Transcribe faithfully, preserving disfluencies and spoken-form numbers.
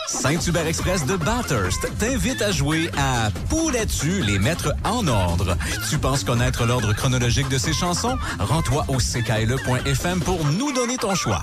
Saint-Hubert Express de Bathurst t'invite à jouer à Pourrais-tu les mettre en ordre? Tu penses connaître l'ordre chronologique de ces chansons? Rends-toi au c k l e point f m pour nous donner ton choix.